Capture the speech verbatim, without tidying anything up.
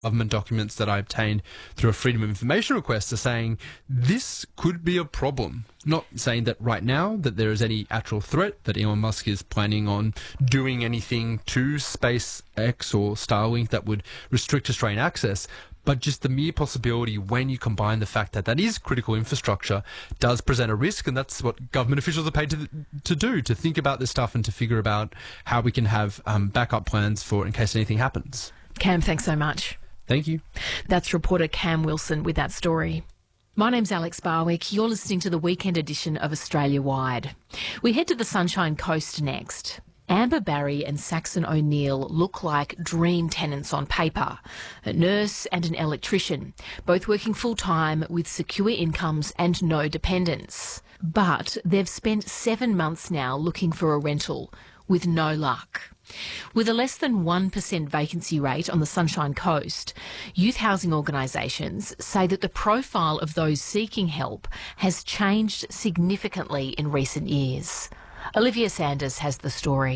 government documents that I obtained through a Freedom of Information request are saying this could be a problem. Not saying that right now that there is any actual threat that Elon Musk is planning on doing anything to SpaceX or Starlink that would restrict Australian access, but just the mere possibility when you combine the fact that that is critical infrastructure does present a risk, and that's what government officials are paid to, to do, to think about this stuff and to figure out how we can have um, backup plans for in case anything happens. Cam, thanks so much. Thank you. That's reporter Cam Wilson with that story. My name's Alex Barwick. You're listening to the weekend edition of Australia Wide. We head to the Sunshine Coast next. Amber Barry and Saxon O'Neill look like dream tenants on paper. A nurse and an electrician, both working full-time with secure incomes and no dependents. But they've spent seven months now looking for a rental with no luck. With a less than one percent vacancy rate on the Sunshine Coast, youth housing organisations say that the profile of those seeking help has changed significantly in recent years. Olivia Sanders has the story.